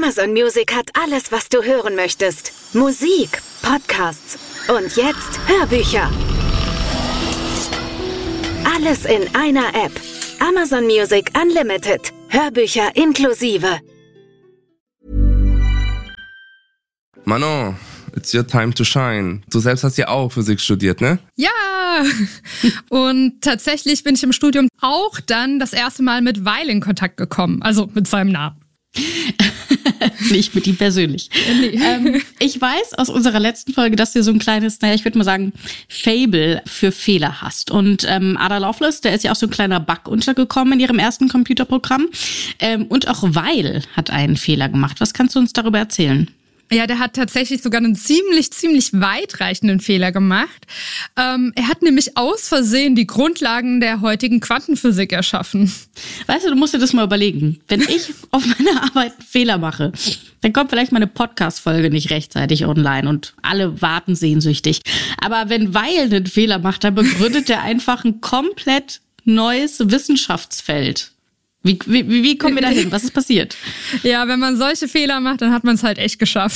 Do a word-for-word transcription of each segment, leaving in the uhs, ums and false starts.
Amazon Music hat alles, was du hören möchtest. Musik, Podcasts und jetzt Hörbücher. Alles in einer App. Amazon Music Unlimited. Hörbücher inklusive. Manon, it's your time to shine. Du selbst hast ja auch Physik studiert, ne? Ja, und tatsächlich bin ich im Studium auch dann das erste Mal mit Weil in Kontakt gekommen, also mit seinem Namen. Nicht mit ihm persönlich. Nee. Ähm, ich weiß aus unserer letzten Folge, dass du so ein kleines, naja, ich würde mal sagen, Fable für Fehler hast. Und ähm, Ada Lovelace, der ist ja auch so ein kleiner Bug untergekommen in ihrem ersten Computerprogramm. Ähm, und auch Weil hat einen Fehler gemacht. Was kannst du uns darüber erzählen? Ja, der hat tatsächlich sogar einen ziemlich, ziemlich weitreichenden Fehler gemacht. Ähm, er hat nämlich aus Versehen die Grundlagen der heutigen Quantenphysik erschaffen. Weißt du, du musst dir das mal überlegen. Wenn ich auf meiner Arbeit einen Fehler mache, dann kommt vielleicht meine Podcast-Folge nicht rechtzeitig online und alle warten sehnsüchtig. Aber wenn Weil einen Fehler macht, dann begründet er einfach ein komplett neues Wissenschaftsfeld. Wie, wie, wie kommen wir da hin? Was ist passiert? Ja, wenn man solche Fehler macht, dann hat man es halt echt geschafft.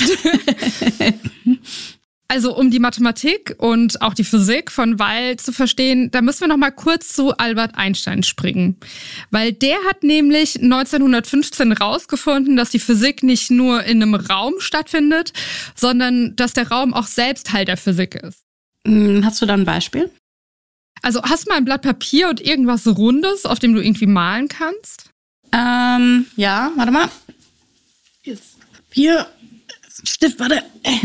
Also um die Mathematik und auch die Physik von Weil zu verstehen, da müssen wir noch mal kurz zu Albert Einstein springen. Weil der hat nämlich neunzehnhundertfünfzehn rausgefunden, dass die Physik nicht nur in einem Raum stattfindet, sondern dass der Raum auch selbst Teil der Physik ist. Hast du da ein Beispiel? Also hast du mal ein Blatt Papier und irgendwas Rundes, auf dem du irgendwie malen kannst? Ähm, ja, warte mal. Jetzt Papier, Stift, warte.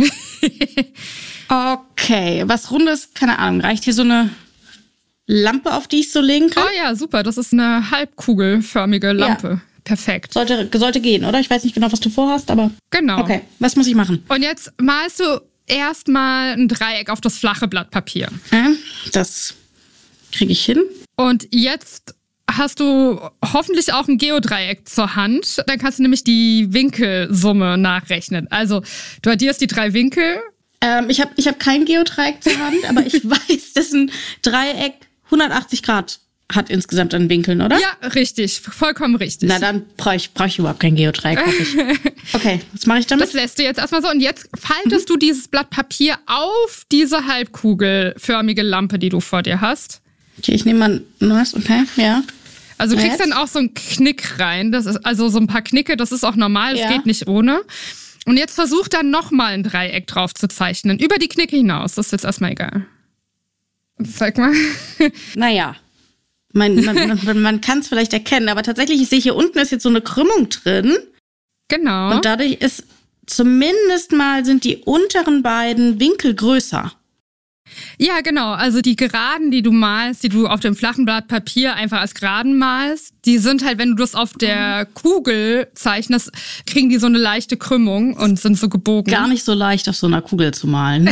Okay, was Rundes, keine Ahnung, reicht hier so eine Lampe, auf die ich so legen kann? Oh ja, super, das ist eine halbkugelförmige Lampe. Ja. Perfekt. Sollte, sollte gehen, oder? Ich weiß nicht genau, was du vorhast, aber... Genau. Okay, was muss ich machen? Und jetzt malst du erstmal ein Dreieck auf das flache Blatt Papier. Ja, das... kriege ich hin. Und jetzt hast du hoffentlich auch ein Geodreieck zur Hand. Dann kannst du nämlich die Winkelsumme nachrechnen. Also du addierst die drei Winkel. Ähm, ich habe ich hab kein Geodreieck zur Hand, aber ich weiß, dass ein Dreieck hundertachtzig Grad hat insgesamt an Winkeln, oder? Ja, richtig. Vollkommen richtig. Na, dann brauche ich, brauch ich überhaupt kein Geodreieck, hoffe ich. Okay, was mache ich damit? Das lässt du jetzt erstmal so. Und jetzt faltest mhm. du dieses Blatt Papier auf diese halbkugelförmige Lampe, die du vor dir hast. Okay, ich nehme mal ein neues, okay, ja. Also du kriegst dann auch so einen Knick rein. Das ist also so ein paar Knicke, das ist auch normal, das ja. geht nicht ohne. Und jetzt versuch dann nochmal ein Dreieck drauf zu zeichnen. Über die Knicke hinaus, das ist jetzt erstmal egal. Zeig mal. Naja, man, man, man, man kann es vielleicht erkennen, aber tatsächlich, ich sehe hier unten ist jetzt so eine Krümmung drin. Genau. Und dadurch ist zumindest mal sind die unteren beiden Winkel größer. Ja, genau. Also die Geraden, die du malst, die du auf dem flachen Blatt Papier einfach als Geraden malst, die sind halt, wenn du das auf der Kugel zeichnest, kriegen die so eine leichte Krümmung und sind so gebogen. Gar nicht so leicht, auf so einer Kugel zu malen.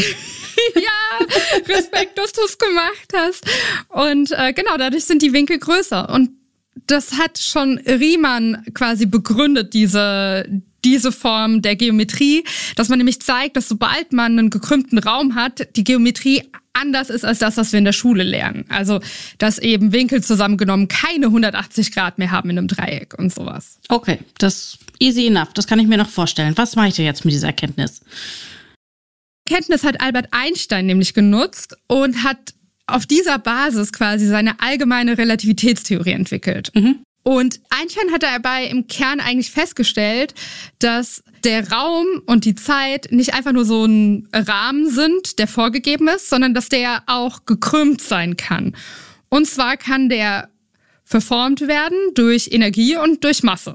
Ja, Respekt, dass du es gemacht hast. Und äh, genau, dadurch sind die Winkel größer. Und das hat schon Riemann quasi begründet, diese diese Form der Geometrie, dass man nämlich zeigt, dass sobald man einen gekrümmten Raum hat, die Geometrie anders ist als das, was wir in der Schule lernen. Also, dass eben Winkel zusammengenommen keine hundertachtzig Grad mehr haben in einem Dreieck und sowas. Okay, das easy enough, das kann ich mir noch vorstellen. Was mache ich denn jetzt mit dieser Erkenntnis? Erkenntnis hat Albert Einstein nämlich genutzt und hat auf dieser Basis quasi seine allgemeine Relativitätstheorie entwickelt. Mhm. Und Einstein hat dabei im Kern eigentlich festgestellt, dass der Raum und die Zeit nicht einfach nur so ein Rahmen sind, der vorgegeben ist, sondern dass der auch gekrümmt sein kann. Und zwar kann der verformt werden durch Energie und durch Masse.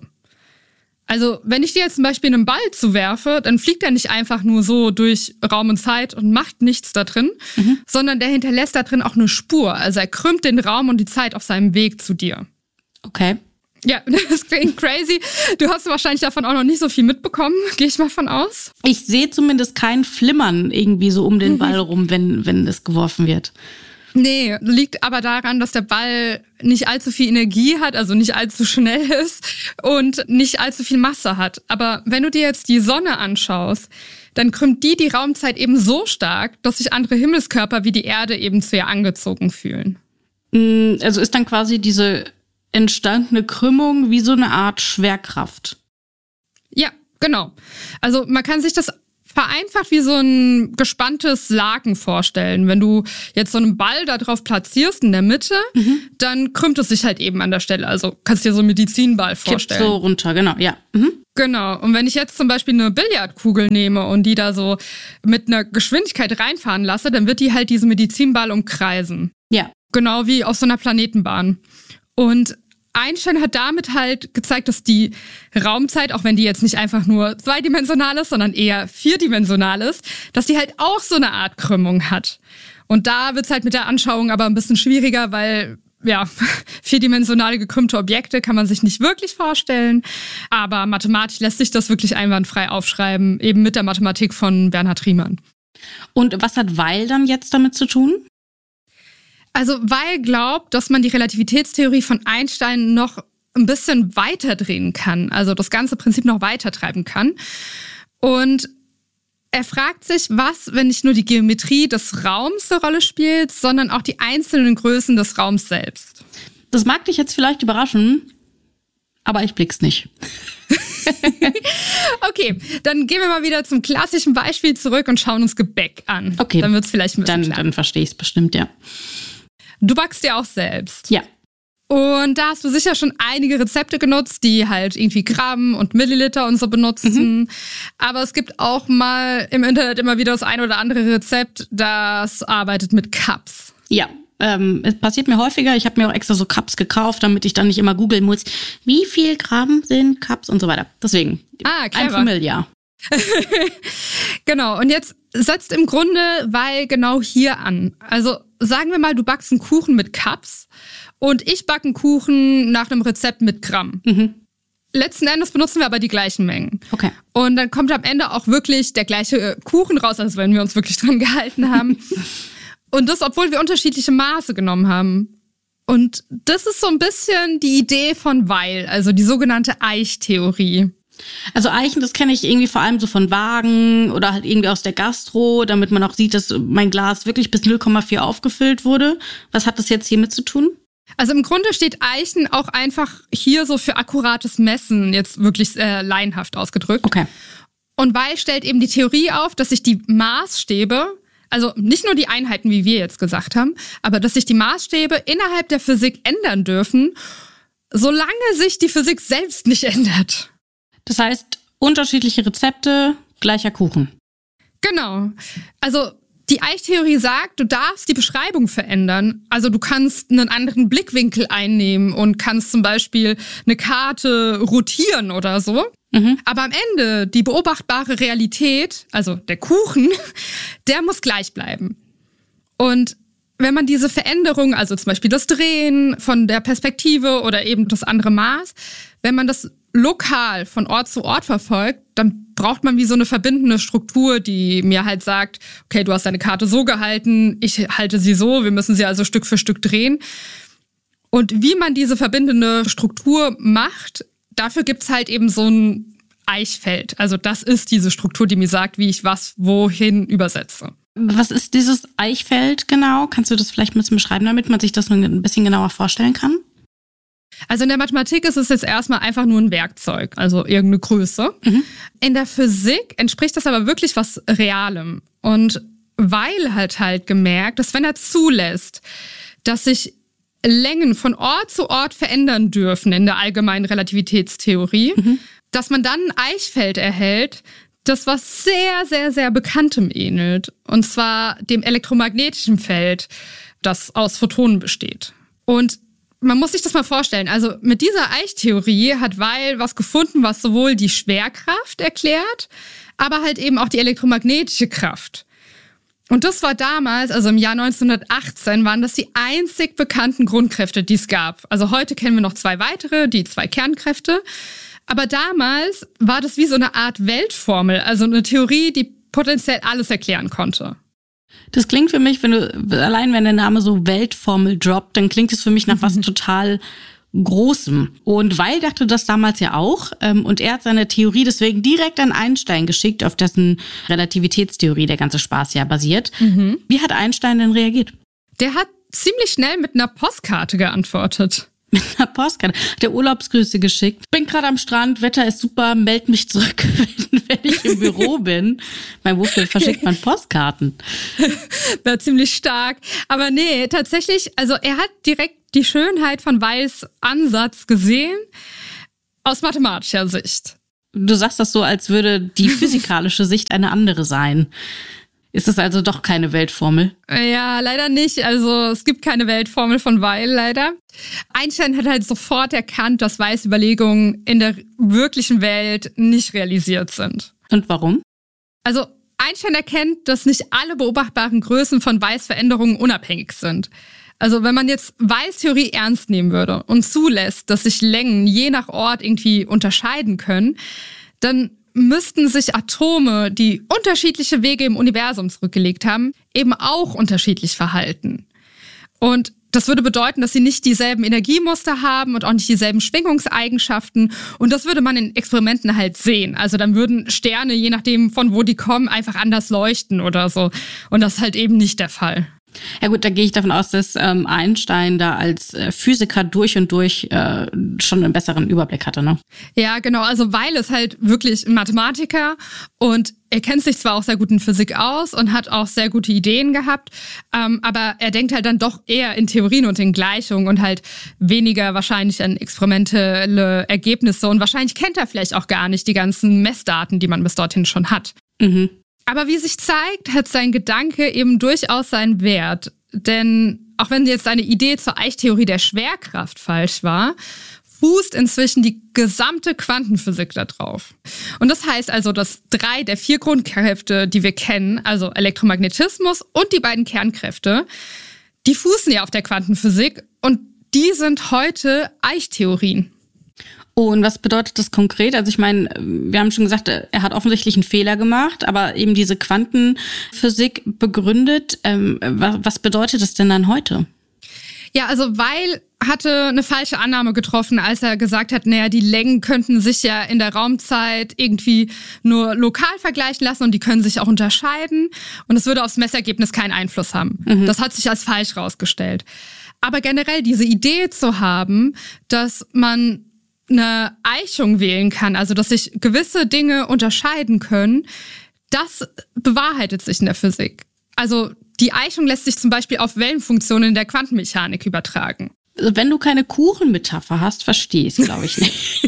Also wenn ich dir jetzt zum Beispiel einen Ball zuwerfe, dann fliegt er nicht einfach nur so durch Raum und Zeit und macht nichts da drin, mhm. sondern der hinterlässt da drin auch eine Spur. Also er krümmt den Raum und die Zeit auf seinem Weg zu dir. Okay. Ja, das klingt crazy. Du hast wahrscheinlich davon auch noch nicht so viel mitbekommen, gehe ich mal von aus. Ich sehe zumindest kein Flimmern irgendwie so um den Ball rum, wenn, wenn es geworfen wird. Nee, liegt aber daran, dass der Ball nicht allzu viel Energie hat, also nicht allzu schnell ist und nicht allzu viel Masse hat. Aber wenn du dir jetzt die Sonne anschaust, dann krümmt die die Raumzeit eben so stark, dass sich andere Himmelskörper wie die Erde eben zu ihr angezogen fühlen. Also ist dann quasi diese entstandene Krümmung wie so eine Art Schwerkraft. Ja, Genau. Also man kann sich das vereinfacht wie so ein gespanntes Laken vorstellen. Wenn du jetzt so einen Ball da drauf platzierst in der Mitte, mhm. dann krümmt es sich halt eben an der Stelle. Also kannst dir so einen Medizinball vorstellen. Kippt so runter, genau, ja. Mhm. Genau. Und wenn ich jetzt zum Beispiel eine Billardkugel nehme und die da so mit einer Geschwindigkeit reinfahren lasse, dann wird die halt diesen Medizinball umkreisen. Ja. Genau wie auf so einer Planetenbahn. Und Einstein hat damit halt gezeigt, dass die Raumzeit, auch wenn die jetzt nicht einfach nur zweidimensional ist, sondern eher vierdimensional ist, dass die halt auch so eine Art Krümmung hat. Und da wird's halt mit der Anschauung aber ein bisschen schwieriger, weil ja, vierdimensionale gekrümmte Objekte kann man sich nicht wirklich vorstellen. Aber mathematisch lässt sich das wirklich einwandfrei aufschreiben, eben mit der Mathematik von Bernhard Riemann. Und was hat Weil dann jetzt damit zu tun? Also Weil glaubt, dass man die Relativitätstheorie von Einstein noch ein bisschen weiter drehen kann, also das ganze Prinzip noch weiter treiben kann. Und er fragt sich, was, wenn nicht nur die Geometrie des Raums eine Rolle spielt, sondern auch die einzelnen Größen des Raums selbst. Das mag dich jetzt vielleicht überraschen, aber ich blick's nicht. Okay, dann gehen wir mal wieder zum klassischen Beispiel zurück und schauen uns Gebäck an. Okay, dann wird's vielleicht ein bisschen dann, klar. Dann verstehe ich es bestimmt, ja. Du backst ja auch selbst. Ja. Und da hast du sicher schon einige Rezepte genutzt, die halt irgendwie Gramm und Milliliter und so benutzen. Mhm. Aber es gibt auch mal im Internet immer wieder das ein oder andere Rezept, das arbeitet mit Cups. Ja, ähm, es passiert mir häufiger. Ich habe mir auch extra so Cups gekauft, damit ich dann nicht immer googeln muss, wie viel Gramm sind Cups und so weiter. Deswegen, ah, ein Familiar. Genau, und jetzt setzt im Grunde Weil genau hier an. Also sagen wir mal, du backst einen Kuchen mit Cups und ich backe einen Kuchen nach einem Rezept mit Gramm. Mhm. Letzten Endes benutzen wir aber die gleichen Mengen. Okay. Und dann kommt am Ende auch wirklich der gleiche Kuchen raus, als wenn wir uns wirklich dran gehalten haben. Und das, obwohl wir unterschiedliche Maße genommen haben. Und das ist so ein bisschen die Idee von Weil, also die sogenannte Eichtheorie. Also Eichen, das kenne ich irgendwie vor allem so von Wagen oder halt irgendwie aus der Gastro, damit man auch sieht, dass mein Glas wirklich bis null Komma vier aufgefüllt wurde. Was hat das jetzt hiermit zu tun? Also im Grunde steht Eichen auch einfach hier so für akkurates Messen, jetzt wirklich äh, laienhaft ausgedrückt. Okay. Und Weil stellt eben die Theorie auf, dass sich die Maßstäbe, also nicht nur die Einheiten, wie wir jetzt gesagt haben, aber dass sich die Maßstäbe innerhalb der Physik ändern dürfen, solange sich die Physik selbst nicht ändert. Das heißt, unterschiedliche Rezepte, gleicher Kuchen. Genau. Also die Eichtheorie sagt, du darfst die Beschreibung verändern. Also du kannst einen anderen Blickwinkel einnehmen und kannst zum Beispiel eine Karte rotieren oder so. Mhm. Aber am Ende, die beobachtbare Realität, also der Kuchen, der muss gleich bleiben. Und wenn man diese Veränderung, also zum Beispiel das Drehen von der Perspektive oder eben das andere Maß, wenn man das lokal von Ort zu Ort verfolgt, dann braucht man wie so eine verbindende Struktur, die mir halt sagt, okay, du hast deine Karte so gehalten, ich halte sie so, wir müssen sie also Stück für Stück drehen. Und wie man diese verbindende Struktur macht, dafür gibt's halt eben so ein Eichfeld. Also das ist diese Struktur, die mir sagt, wie ich was wohin übersetze. Was ist dieses Eichfeld genau? Kannst du das vielleicht ein bisschen beschreiben, damit man sich das ein bisschen genauer vorstellen kann? Also in der Mathematik ist es jetzt erstmal einfach nur ein Werkzeug, also irgendeine Größe. Mhm. In der Physik entspricht das aber wirklich was Realem. Und Weil hat halt gemerkt, dass wenn er zulässt, dass sich Längen von Ort zu Ort verändern dürfen in der allgemeinen Relativitätstheorie, mhm. dass man dann ein Eichfeld erhält, das was sehr, sehr, sehr Bekanntem ähnelt. Und zwar dem elektromagnetischen Feld, das aus Photonen besteht. Und man muss sich das mal vorstellen. Also mit dieser Eichtheorie hat Weil was gefunden, was sowohl die Schwerkraft erklärt, aber halt eben auch die elektromagnetische Kraft. Und das war damals, also im Jahr neunzehnhundertachtzehn, waren das die einzig bekannten Grundkräfte, die es gab. Also heute kennen wir noch zwei weitere, die zwei Kernkräfte. Aber damals war das wie so eine Art Weltformel, also eine Theorie, die potenziell alles erklären konnte. Das klingt für mich, wenn du, allein wenn der Name so Weltformel droppt, dann klingt es für mich nach was total Großem. Und Weil dachte das damals ja auch. Und er hat seine Theorie deswegen direkt an Einstein geschickt, auf dessen Relativitätstheorie der ganze Spaß ja basiert. Mhm. Wie hat Einstein denn reagiert? Der hat ziemlich schnell mit einer Postkarte geantwortet. mit einer Postkarte. Hat der Urlaubsgrüße geschickt. Bin gerade am Strand, Wetter ist super, meld mich zurück, wenn ich im Büro bin. Weil wofür verschickt man Postkarten? War ziemlich stark. Aber nee, tatsächlich, also er hat direkt die Schönheit von Weils Ansatz gesehen, aus mathematischer Sicht. Du sagst das so, als würde die physikalische Sicht eine andere sein. Ist es also doch keine Weltformel? Ja, leider nicht. Also es gibt keine Weltformel von Weil, leider. Einstein hat halt sofort erkannt, dass Weils Überlegungen in der wirklichen Welt nicht realisiert sind. Und warum? Also Einstein erkennt, dass nicht alle beobachtbaren Größen von Weils Veränderungen unabhängig sind. Also wenn man jetzt Weils Theorie ernst nehmen würde und zulässt, dass sich Längen je nach Ort irgendwie unterscheiden können, dann müssten sich Atome, die unterschiedliche Wege im Universum zurückgelegt haben, eben auch unterschiedlich verhalten. Und das würde bedeuten, dass sie nicht dieselben Energiemuster haben und auch nicht dieselben Schwingungseigenschaften. Und das würde man in Experimenten halt sehen. Also dann würden Sterne, je nachdem von wo die kommen, einfach anders leuchten oder so. Und das ist halt eben nicht der Fall. Ja gut, da gehe ich davon aus, dass ähm, Einstein da als äh, Physiker durch und durch äh, schon einen besseren Überblick hatte, ne? Ja, genau. Also Weil ist halt wirklich ein Mathematiker und er kennt sich zwar auch sehr gut in Physik aus und hat auch sehr gute Ideen gehabt, ähm, aber er denkt halt dann doch eher in Theorien und in Gleichungen und halt weniger wahrscheinlich an experimentelle Ergebnisse. Und wahrscheinlich kennt er vielleicht auch gar nicht die ganzen Messdaten, die man bis dorthin schon hat. Mhm. Aber wie sich zeigt, hat sein Gedanke eben durchaus seinen Wert. Denn auch wenn jetzt seine Idee zur Eichtheorie der Schwerkraft falsch war, fußt inzwischen die gesamte Quantenphysik da drauf. Und das heißt also, dass drei der vier Grundkräfte, die wir kennen, also Elektromagnetismus und die beiden Kernkräfte, die fußen ja auf der Quantenphysik und die sind heute Eichtheorien. Oh, und was bedeutet das konkret? Also ich meine, wir haben schon gesagt, er hat offensichtlich einen Fehler gemacht, aber eben diese Quantenphysik begründet. Ähm, was bedeutet das denn dann heute? Ja, also Weil hatte eine falsche Annahme getroffen, als er gesagt hat, naja, die Längen könnten sich ja in der Raumzeit irgendwie nur lokal vergleichen lassen und die können sich auch unterscheiden und es würde aufs Messergebnis keinen Einfluss haben. Mhm. Das hat sich als falsch rausgestellt. Aber generell diese Idee zu haben, dass man eine Eichung wählen kann, also dass sich gewisse Dinge unterscheiden können, das bewahrheitet sich in der Physik. Also die Eichung lässt sich zum Beispiel auf Wellenfunktionen in der Quantenmechanik übertragen. Wenn du keine Kuchenmetapher hast, verstehe ich es, glaube ich, nicht.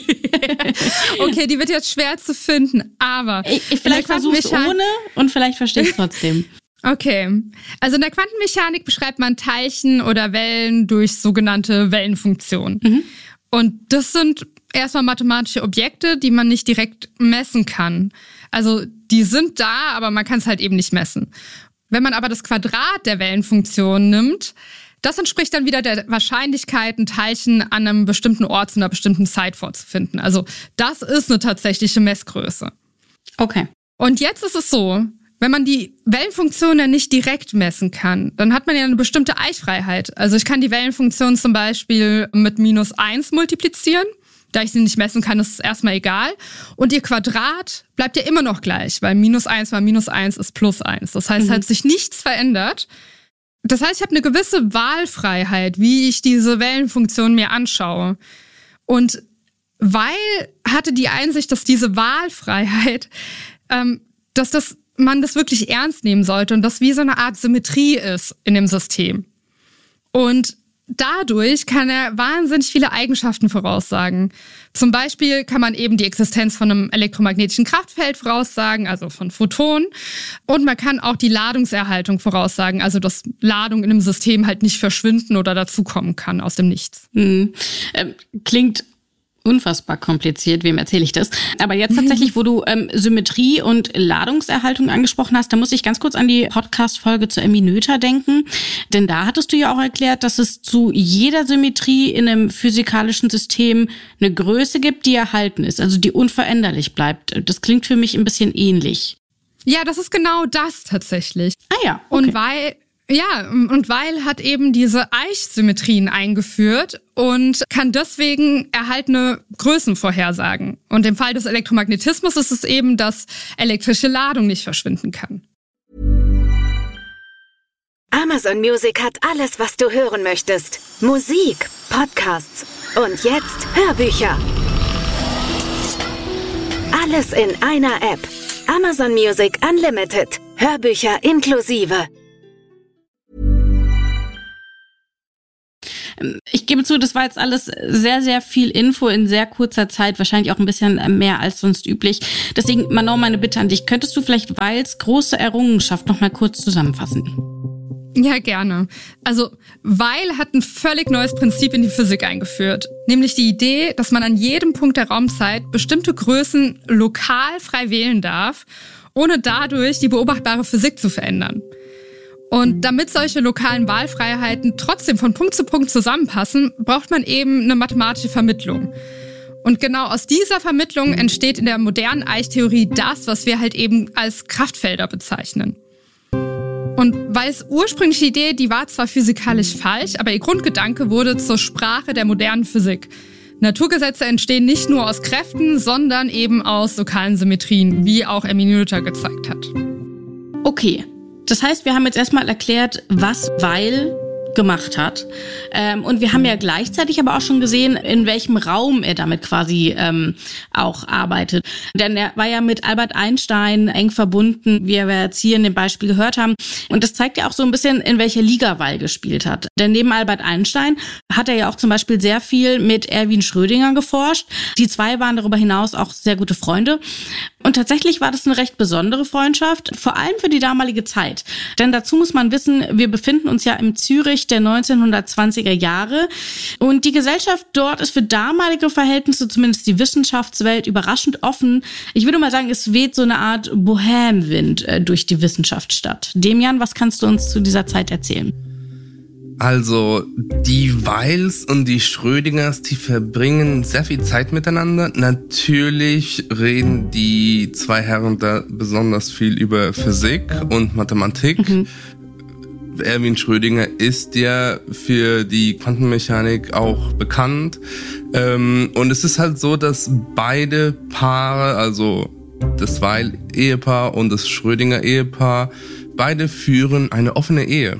Okay, die wird jetzt schwer zu finden, aber ich, ich vielleicht versuche es ohne und vielleicht verstehe ich es trotzdem. Okay, also in der Quantenmechanik beschreibt man Teilchen oder Wellen durch sogenannte Wellenfunktionen. Mhm. Und das sind erstmal mathematische Objekte, die man nicht direkt messen kann. Also die sind da, aber man kann es halt eben nicht messen. Wenn man aber das Quadrat der Wellenfunktion nimmt, das entspricht dann wieder der Wahrscheinlichkeit, ein Teilchen an einem bestimmten Ort zu einer bestimmten Zeit vorzufinden. Also das ist eine tatsächliche Messgröße. Okay. Und jetzt ist es so, wenn man die Wellenfunktion ja nicht direkt messen kann, dann hat man ja eine bestimmte Eichfreiheit. Also ich kann die Wellenfunktion zum Beispiel mit minus eins multiplizieren. Da ich sie nicht messen kann, ist es erstmal egal. Und ihr Quadrat bleibt ja immer noch gleich, weil minus eins mal minus eins ist plus eins. Das heißt, es mhm. hat sich nichts verändert. Das heißt, ich habe eine gewisse Wahlfreiheit, wie ich diese Wellenfunktion mir anschaue. Und Weil hatte die Einsicht, dass diese Wahlfreiheit, ähm, dass das man das wirklich ernst nehmen sollte und das wie so eine Art Symmetrie ist in dem System. Und dadurch kann er wahnsinnig viele Eigenschaften voraussagen. Zum Beispiel kann man eben die Existenz von einem elektromagnetischen Kraftfeld voraussagen, also von Photonen. Und man kann auch die Ladungserhaltung voraussagen, also dass Ladung in einem System halt nicht verschwinden oder dazukommen kann aus dem Nichts. Mhm. Ähm, klingt unfassbar kompliziert, wem erzähle ich das? Aber jetzt tatsächlich, wo du ähm, Symmetrie und Ladungserhaltung angesprochen hast, da muss ich ganz kurz an die Podcast-Folge zu Emmy Noether denken. Denn da hattest du ja auch erklärt, dass es zu jeder Symmetrie in einem physikalischen System eine Größe gibt, die erhalten ist, also die unveränderlich bleibt. Das klingt für mich ein bisschen ähnlich. Ja, das ist genau das tatsächlich. Ah ja, okay. Und weil Ja, und Weil hat eben diese Eichsymmetrien eingeführt und kann deswegen erhaltene Größen vorhersagen. Und im Fall des Elektromagnetismus ist es eben, dass elektrische Ladung nicht verschwinden kann. Amazon Music hat alles, was du hören möchtest. Musik, Podcasts Und jetzt Hörbücher. Alles in einer App. Amazon Music Unlimited. Hörbücher inklusive. Ich gebe zu, das war jetzt alles sehr, sehr viel Info in sehr kurzer Zeit, wahrscheinlich auch ein bisschen mehr als sonst üblich. Deswegen, Manon, meine Bitte an dich, könntest du vielleicht Weils große Errungenschaft noch mal kurz zusammenfassen? Ja, gerne. Also Weil hat ein völlig neues Prinzip in die Physik eingeführt. Nämlich die Idee, dass man an jedem Punkt der Raumzeit bestimmte Größen lokal frei wählen darf, ohne dadurch die beobachtbare Physik zu verändern. Und damit solche lokalen Wahlfreiheiten trotzdem von Punkt zu Punkt zusammenpassen, braucht man eben eine mathematische Vermittlung. Und genau aus dieser Vermittlung entsteht in der modernen Eichtheorie das, was wir halt eben als Kraftfelder bezeichnen. Und Weils ursprüngliche Idee, die war zwar physikalisch falsch, aber ihr Grundgedanke wurde zur Sprache der modernen Physik. Naturgesetze entstehen nicht nur aus Kräften, sondern eben aus lokalen Symmetrien, wie auch Emmy Noether gezeigt hat. Okay. Das heißt, wir haben jetzt erstmal erklärt, was Weil gemacht hat. Ähm, und wir haben ja gleichzeitig aber auch schon gesehen, in welchem Raum er damit quasi ähm, auch arbeitet. Denn er war ja mit Albert Einstein eng verbunden, wie wir jetzt hier in dem Beispiel gehört haben. Und das zeigt ja auch so ein bisschen, in welcher Liga Weil gespielt hat. Denn neben Albert Einstein hat er ja auch zum Beispiel sehr viel mit Erwin Schrödinger geforscht. Die zwei waren darüber hinaus auch sehr gute Freunde. Und tatsächlich war das eine recht besondere Freundschaft, vor allem für die damalige Zeit. Denn dazu muss man wissen, wir befinden uns ja im Zürich der neunzehnhundertzwanziger Jahre. Und die Gesellschaft dort ist für damalige Verhältnisse, zumindest die Wissenschaftswelt, überraschend offen. Ich würde mal sagen, es weht so eine Art Bohème-Wind äh, durch die Wissenschaftsstadt. Demian, was kannst du uns zu dieser Zeit erzählen? Also, die Weils und die Schrödingers, die verbringen sehr viel Zeit miteinander. Natürlich reden die zwei Herren da besonders viel über Physik und Mathematik. Mhm. Erwin Schrödinger ist ja für die Quantenmechanik auch bekannt. Und es ist halt so, dass beide Paare, also das Weil-Ehepaar und das Schrödinger-Ehepaar, beide führen eine offene Ehe.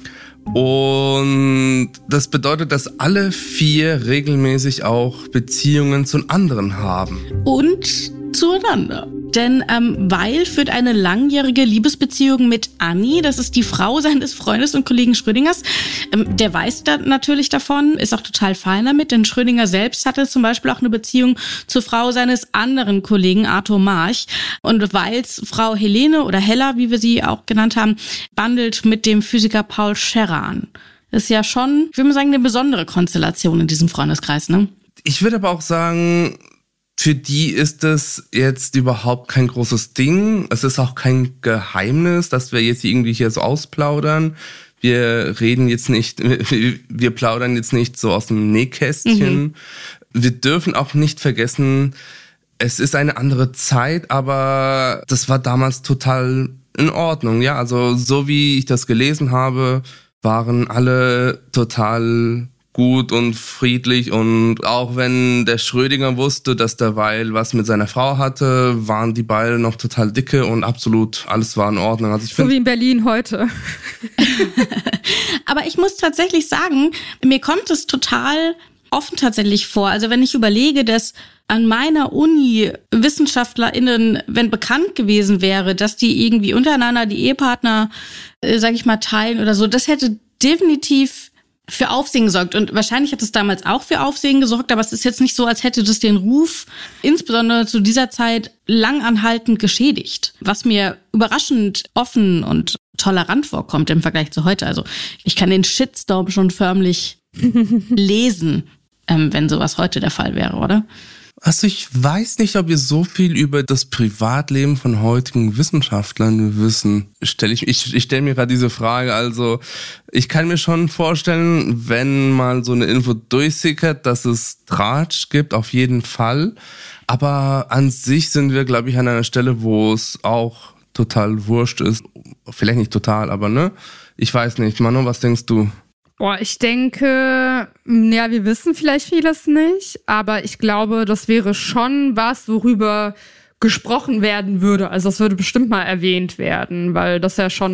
Und das bedeutet, dass alle vier regelmäßig auch Beziehungen zu anderen haben. Und zueinander. Denn ähm, Weil führt eine langjährige Liebesbeziehung mit Annie, das ist die Frau seines Freundes und Kollegen Schrödingers. Ähm, der weiß da natürlich davon, ist auch total fein damit, denn Schrödinger selbst hatte zum Beispiel auch eine Beziehung zur Frau seines anderen Kollegen Arthur March. Und Weils Frau Helene oder Hella, wie wir sie auch genannt haben, bandelt mit dem Physiker Paul Scherrer an. Das ist ja schon, ich würde mal sagen, eine besondere Konstellation in diesem Freundeskreis, ne? Ich würde aber auch sagen, für die ist es jetzt überhaupt kein großes Ding. Es ist auch kein Geheimnis, dass wir jetzt irgendwie hier so ausplaudern. Wir reden jetzt nicht, wir plaudern jetzt nicht so aus dem Nähkästchen. Mhm. Wir dürfen auch nicht vergessen, es ist eine andere Zeit, aber das war damals total in Ordnung. Ja, also so wie ich das gelesen habe, waren alle total gut und friedlich, und auch wenn der Schrödinger wusste, dass der Weil was mit seiner Frau hatte, waren die beiden noch total dicke und absolut alles war in Ordnung. Also ich so wie in Berlin heute. Aber ich muss tatsächlich sagen, mir kommt es total offen tatsächlich vor. Also wenn ich überlege, dass an meiner Uni WissenschaftlerInnen, wenn bekannt gewesen wäre, dass die irgendwie untereinander die Ehepartner, äh, sag ich mal, teilen oder so, das hätte definitiv für Aufsehen gesorgt. Und wahrscheinlich hat es damals auch für Aufsehen gesorgt, aber es ist jetzt nicht so, als hätte das den Ruf, insbesondere zu dieser Zeit, langanhaltend geschädigt. Was mir überraschend offen und tolerant vorkommt im Vergleich zu heute. Also ich kann den Shitstorm schon förmlich lesen, ähm, wenn sowas heute der Fall wäre, oder? Also ich weiß nicht, ob wir so viel über das Privatleben von heutigen Wissenschaftlern wissen. Stell ich ich, ich stelle mir gerade diese Frage. Also ich kann mir schon vorstellen, wenn mal so eine Info durchsickert, dass es Tratsch gibt, auf jeden Fall. Aber an sich sind wir, glaube ich, an einer Stelle, wo es auch total wurscht ist. Vielleicht nicht total, aber ne? Ich weiß nicht. Manu, was denkst du? Boah, ich denke, ja, wir wissen vielleicht vieles nicht, aber ich glaube, das wäre schon was, worüber gesprochen werden würde. Also das würde bestimmt mal erwähnt werden, weil das ja schon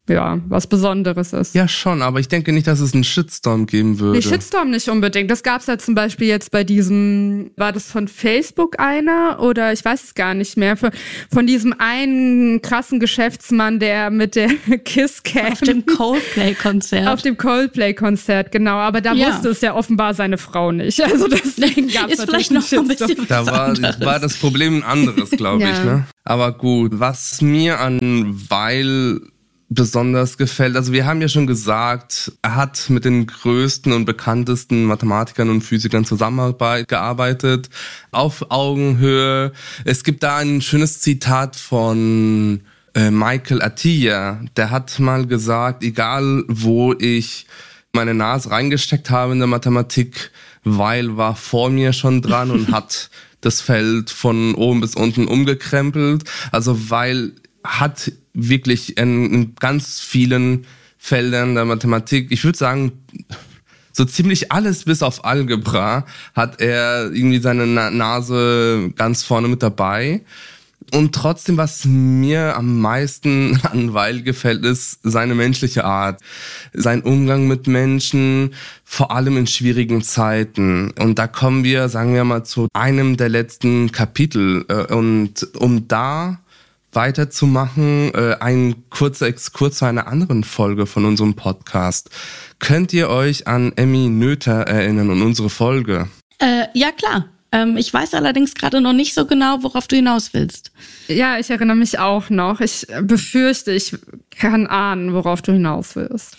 ja, was Besonderes ist. Ja, schon, aber ich denke nicht, dass es einen Shitstorm geben würde. Nee, Shitstorm nicht unbedingt. Das gab's ja zum Beispiel jetzt bei diesem, war das von Facebook einer oder ich weiß es gar nicht mehr, von, von diesem einen krassen Geschäftsmann, der mit der Kisscam auf dem Coldplay-Konzert. Auf dem Coldplay-Konzert, genau. Aber da ja. wusste es ja offenbar seine Frau nicht. Also deswegen gab's ist vielleicht noch ein bisschen Da war, war das Problem ein anderes, glaube ja. ich. Ne? Aber gut, was mir an Weil besonders gefällt. Also wir haben ja schon gesagt, er hat mit den größten und bekanntesten Mathematikern und Physikern zusammengearbeitet, auf Augenhöhe. Es gibt da ein schönes Zitat von äh, Michael Atiyah, der hat mal gesagt, egal wo ich meine Nase reingesteckt habe in der Mathematik, Weil war vor mir schon dran und hat das Feld von oben bis unten umgekrempelt. Also Weil hat wirklich in, in ganz vielen Feldern der Mathematik, ich würde sagen, so ziemlich alles bis auf Algebra hat er irgendwie seine Na- Nase ganz vorne mit dabei. Und trotzdem, was mir am meisten an Weil gefällt, ist seine menschliche Art, sein Umgang mit Menschen, vor allem in schwierigen Zeiten. Und da kommen wir, sagen wir mal, zu einem der letzten Kapitel. Und um da weiterzumachen, äh, ein kurzer Exkurs zu einer anderen Folge von unserem Podcast. Könnt ihr euch an Emmy Noether erinnern und unsere Folge? Äh, ja, klar. Ähm, ich weiß allerdings gerade noch nicht so genau, worauf du hinaus willst. Ja, ich erinnere mich auch noch. Ich befürchte, ich kann ahnen, worauf du hinaus willst.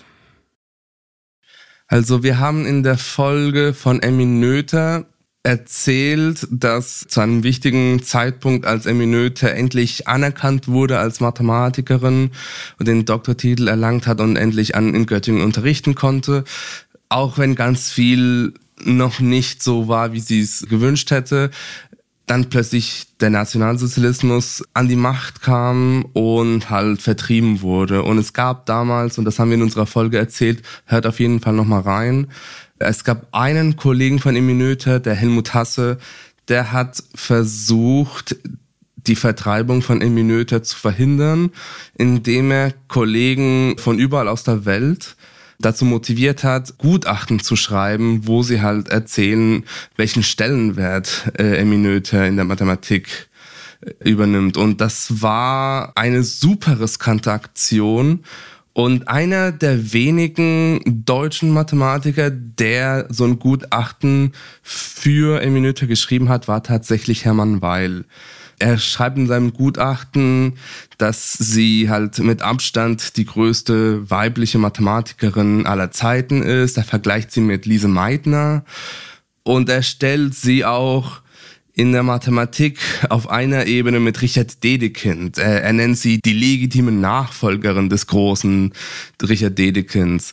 Also wir haben in der Folge von Emmy Noether erzählt, dass zu einem wichtigen Zeitpunkt, als Emmy Noether endlich anerkannt wurde als Mathematikerin und den Doktortitel erlangt hat und endlich an in Göttingen unterrichten konnte, auch wenn ganz viel noch nicht so war, wie sie es gewünscht hätte, dann plötzlich der Nationalsozialismus an die Macht kam und halt vertrieben wurde. Und es gab damals, und das haben wir in unserer Folge erzählt, hört auf jeden Fall nochmal rein, es gab einen Kollegen von Emmy Noether, der Helmut Hasse, der hat versucht, die Vertreibung von Emmy Noether zu verhindern, indem er Kollegen von überall aus der Welt dazu motiviert hat, Gutachten zu schreiben, wo sie halt erzählen, welchen Stellenwert äh, Emmy Noether in der Mathematik äh, übernimmt. Und das war eine super riskante Aktion. Und einer der wenigen deutschen Mathematiker, der so ein Gutachten für Emmy Noether geschrieben hat, war tatsächlich Hermann Weil. Er schreibt in seinem Gutachten, dass sie halt mit Abstand die größte weibliche Mathematikerin aller Zeiten ist. Er vergleicht sie mit Lise Meitner und er stellt sie auch in der Mathematik auf einer Ebene mit Richard Dedekind. Er, er nennt sie die legitime Nachfolgerin des großen Richard Dedekinds.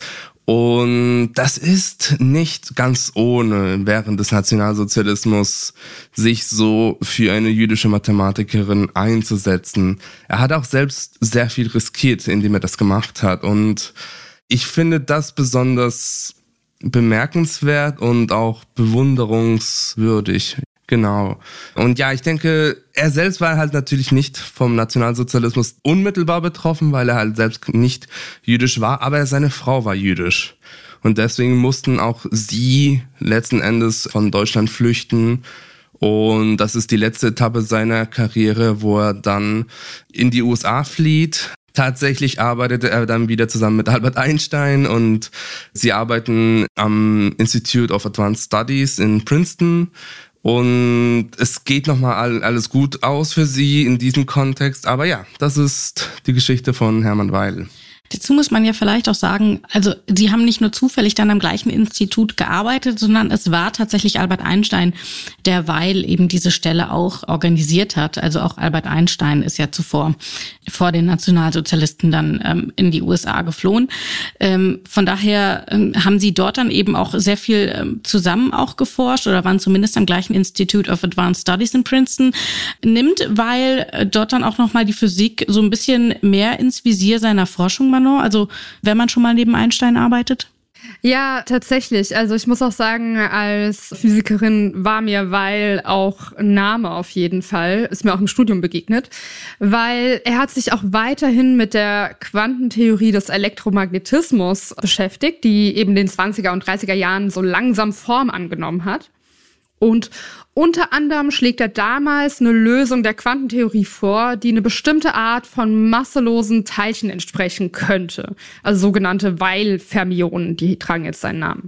Und das ist nicht ganz ohne, während des Nationalsozialismus sich so für eine jüdische Mathematikerin einzusetzen. Er hat auch selbst sehr viel riskiert, indem er das gemacht hat. Und ich finde das besonders bemerkenswert und auch bewunderungswürdig. Genau. Und ja, ich denke, er selbst war halt natürlich nicht vom Nationalsozialismus unmittelbar betroffen, weil er halt selbst nicht jüdisch war, aber seine Frau war jüdisch. Und deswegen mussten auch sie letzten Endes von Deutschland flüchten. Und das ist die letzte Etappe seiner Karriere, wo er dann in die U S A flieht. Tatsächlich arbeitete er dann wieder zusammen mit Albert Einstein und sie arbeiten am Institute of Advanced Studies in Princeton. Und es geht nochmal alles gut aus für sie in diesem Kontext. Aber ja, das ist die Geschichte von Hermann Weil. Dazu muss man ja vielleicht auch sagen, also sie haben nicht nur zufällig dann am gleichen Institut gearbeitet, sondern es war tatsächlich Albert Einstein, der Weil eben diese Stelle auch organisiert hat. Also auch Albert Einstein ist ja zuvor vor den Nationalsozialisten dann ähm, in die U S A geflohen. Ähm, von daher ähm, haben sie dort dann eben auch sehr viel ähm, zusammen auch geforscht oder waren zumindest am gleichen Institute of Advanced Studies in Princeton. Nimmt Weil äh, dort dann auch nochmal die Physik so ein bisschen mehr ins Visier seiner Forschung, Manon? Also wenn man schon mal neben Einstein arbeitet? Ja, tatsächlich. Also ich muss auch sagen, als Physikerin war mir Weil auch ein Name auf jeden Fall, ist mir auch im Studium begegnet, weil er hat sich auch weiterhin mit der Quantentheorie des Elektromagnetismus beschäftigt, die eben in den zwanziger und dreißiger Jahren so langsam Form angenommen hat. Und unter anderem schlägt er damals eine Lösung der Quantentheorie vor, die eine bestimmte Art von masselosen Teilchen entsprechen könnte. Also sogenannte Weil-Fermionen, die tragen jetzt seinen Namen.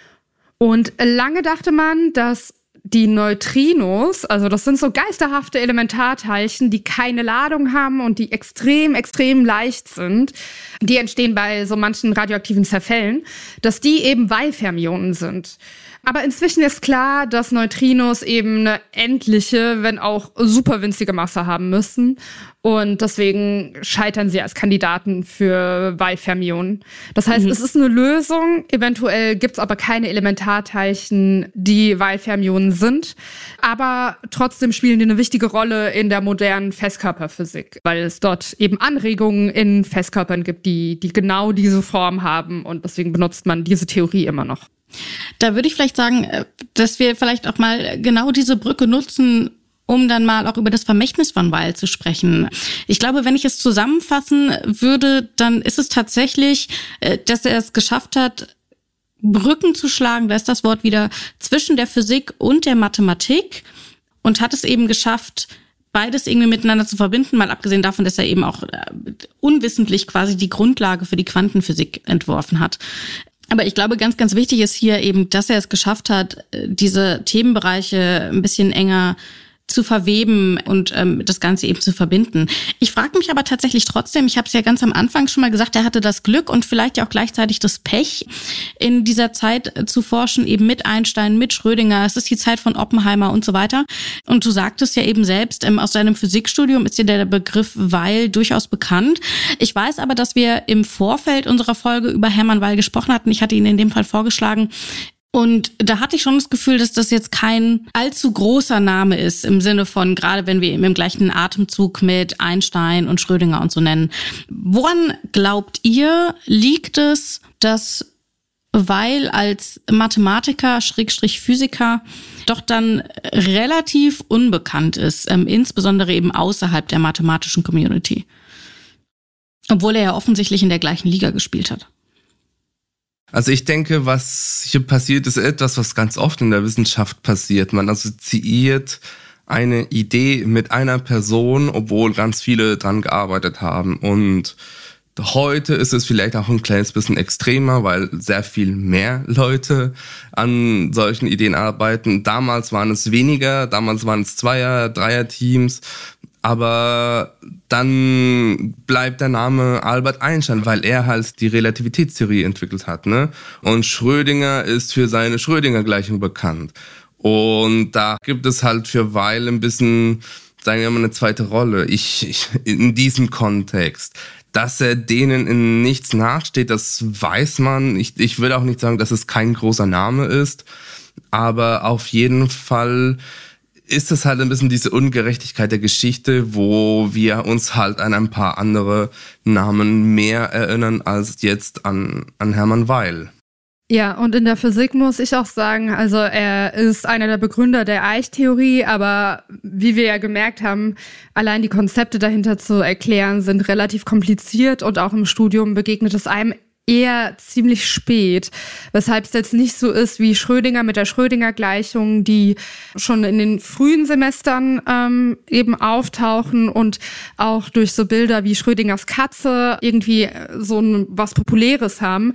Und lange dachte man, dass die Neutrinos, also das sind so geisterhafte Elementarteilchen, die keine Ladung haben und die extrem, extrem leicht sind, die entstehen bei so manchen radioaktiven Zerfällen, dass die eben Weil-Fermionen sind. Aber inzwischen ist klar, dass Neutrinos eben eine endliche, wenn auch super winzige Masse haben müssen. Und deswegen scheitern sie als Kandidaten für Weil-Fermionen. Das heißt, mhm. es ist eine Lösung. Eventuell gibt es aber keine Elementarteilchen, die Weil-Fermionen sind. Aber trotzdem spielen die eine wichtige Rolle in der modernen Festkörperphysik, weil es dort eben Anregungen in Festkörpern gibt, die, die genau diese Form haben. Und deswegen benutzt man diese Theorie immer noch. Da würde ich vielleicht sagen, dass wir vielleicht auch mal genau diese Brücke nutzen, um dann mal auch über das Vermächtnis von Weil zu sprechen. Ich glaube, wenn ich es zusammenfassen würde, dann ist es tatsächlich, dass er es geschafft hat, Brücken zu schlagen, da ist das Wort wieder, zwischen der Physik und der Mathematik und hat es eben geschafft, beides irgendwie miteinander zu verbinden, mal abgesehen davon, dass er eben auch unwissentlich quasi die Grundlage für die Quantenphysik entworfen hat. Aber ich glaube, ganz, ganz wichtig ist hier eben, dass er es geschafft hat, diese Themenbereiche ein bisschen enger zu verweben und ähm, das Ganze eben zu verbinden. Ich frage mich aber tatsächlich trotzdem, ich habe es ja ganz am Anfang schon mal gesagt, er hatte das Glück und vielleicht ja auch gleichzeitig das Pech, in dieser Zeit zu forschen, eben mit Einstein, mit Schrödinger. Es ist die Zeit von Oppenheimer und so weiter. Und du sagtest ja eben selbst, ähm, aus deinem Physikstudium ist dir der Begriff Weil durchaus bekannt. Ich weiß aber, dass wir im Vorfeld unserer Folge über Hermann Weil gesprochen hatten. Ich hatte ihn in dem Fall vorgeschlagen. Und da hatte ich schon das Gefühl, dass das jetzt kein allzu großer Name ist, im Sinne von, gerade wenn wir ihn im gleichen Atemzug mit Einstein und Schrödinger und so nennen. Woran glaubt ihr, liegt es, dass Weil als Mathematiker, Schrägstrich Physiker, doch dann relativ unbekannt ist, ähm, insbesondere eben außerhalb der mathematischen Community? Obwohl er ja offensichtlich in der gleichen Liga gespielt hat. Also ich denke, was hier passiert, ist etwas, was ganz oft in der Wissenschaft passiert. Man assoziiert eine Idee mit einer Person, obwohl ganz viele dran gearbeitet haben. Und heute ist es vielleicht auch ein kleines bisschen extremer, weil sehr viel mehr Leute an solchen Ideen arbeiten. Damals waren es weniger, damals waren es Zweier-, Dreier-Teams. Aber dann bleibt der Name Albert Einstein, weil er halt die Relativitätstheorie entwickelt hat, ne? Und Schrödinger ist für seine Schrödinger-Gleichung bekannt. Und da gibt es halt für Weil ein bisschen, sagen wir mal, eine zweite Rolle. Ich, ich in diesem Kontext. Dass er denen in nichts nachsteht, das weiß man. Ich, ich würde auch nicht sagen, dass es kein großer Name ist. Aber auf jeden Fall ist es halt ein bisschen diese Ungerechtigkeit der Geschichte, wo wir uns halt an ein paar andere Namen mehr erinnern als jetzt an, an Hermann Weil. Ja, und in der Physik muss ich auch sagen, also er ist einer der Begründer der Eichtheorie, aber wie wir ja gemerkt haben, allein die Konzepte dahinter zu erklären, sind relativ kompliziert und auch im Studium begegnet es einem eher ziemlich spät, weshalb es jetzt nicht so ist wie Schrödinger mit der Schrödinger-Gleichung, die schon in den frühen Semestern ähm, eben auftauchen und auch durch so Bilder wie Schrödingers Katze irgendwie so ein, was Populäres haben.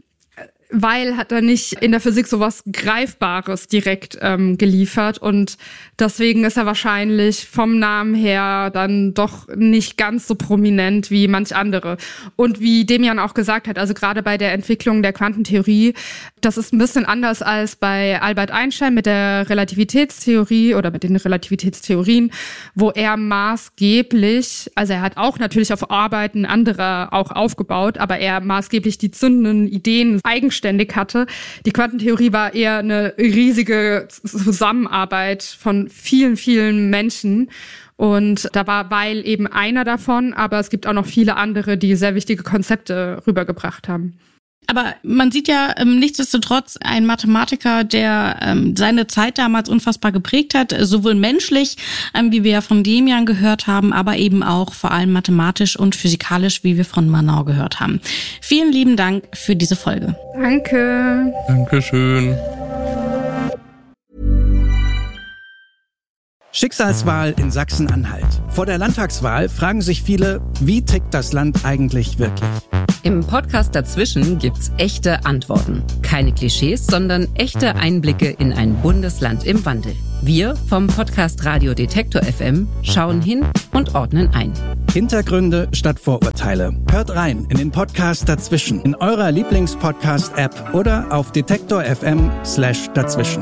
Weil hat er nicht in der Physik sowas Greifbares direkt ähm, geliefert und deswegen ist er wahrscheinlich vom Namen her dann doch nicht ganz so prominent wie manch andere. Und wie Demian auch gesagt hat, also gerade bei der Entwicklung der Quantentheorie, das ist ein bisschen anders als bei Albert Einstein mit der Relativitätstheorie oder mit den Relativitätstheorien, wo er maßgeblich, also er hat auch natürlich auf Arbeiten anderer auch aufgebaut, aber er maßgeblich die zündenden Ideen eigenständig hatte. Die Quantentheorie war eher eine riesige Zusammenarbeit von vielen, vielen Menschen. Und da war Weil eben einer davon, aber es gibt auch noch viele andere, die sehr wichtige Konzepte rübergebracht haben. Aber man sieht ja ähm, nichtsdestotrotz ein Mathematiker, der ähm, seine Zeit damals unfassbar geprägt hat, sowohl menschlich, ähm, wie wir ja von Demian gehört haben, aber eben auch vor allem mathematisch und physikalisch, wie wir von Manau gehört haben. Vielen lieben Dank für diese Folge. Danke. Dankeschön. Schicksalswahl in Sachsen-Anhalt. Vor der Landtagswahl fragen sich viele, wie tickt das Land eigentlich wirklich? Im Podcast dazwischen gibt's echte Antworten. Keine Klischees, sondern echte Einblicke in ein Bundesland im Wandel. Wir vom Podcast Radio Detektor F M schauen hin und ordnen ein. Hintergründe statt Vorurteile. Hört rein in den Podcast dazwischen in eurer Lieblingspodcast-App oder auf detektor F M slash dazwischen.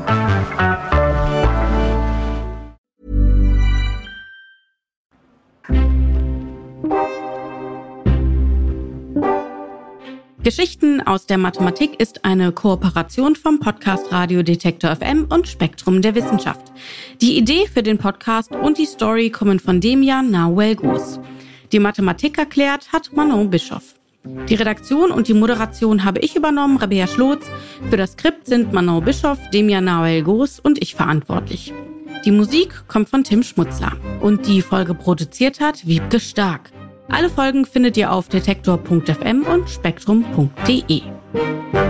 Geschichten aus der Mathematik ist eine Kooperation vom Podcast Radio Detektor F M und Spektrum der Wissenschaft. Die Idee für den Podcast und die Story kommen von Demian Nahuel-Gos. Die Mathematik erklärt hat Manon Bischoff. Die Redaktion und die Moderation habe ich übernommen, Rabea Schlotz. Für das Skript sind Manon Bischoff, Demian Nahuel-Gos und ich verantwortlich. Die Musik kommt von Tim Schmutzler. Und die Folge produziert hat Wiebke Stark. Alle Folgen findet ihr auf detektor punkt f m und spektrum punkt de.